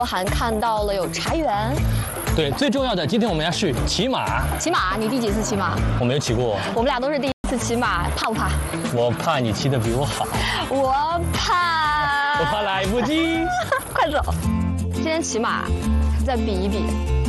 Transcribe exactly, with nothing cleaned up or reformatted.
还看到了有茶园。 对，最重要的，今天我们要去骑马。 骑马？你第几次骑马？ 我没有骑过。 我们俩都是第一次骑马，怕不怕？ 我怕你骑得比我好。 我怕。 我怕来不及。 快走！今天骑马，再比一比。